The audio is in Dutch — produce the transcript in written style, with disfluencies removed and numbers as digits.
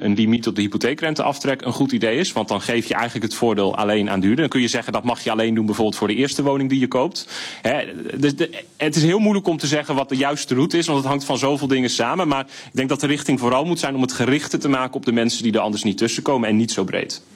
een limiet op de hypotheekrenteaftrek een goed idee is. Want dan geef je eigenlijk het voordeel alleen aan duurder. Dan kun je zeggen dat mag je alleen doen bijvoorbeeld voor de eerste woning die je koopt. Het is heel moeilijk om te zeggen wat de juiste route is, want het hangt van zoveel dingen samen. Maar ik denk dat de richting vooral moet zijn om het gerichter te maken op de mensen die er anders niet tussenkomen en niet zo breed.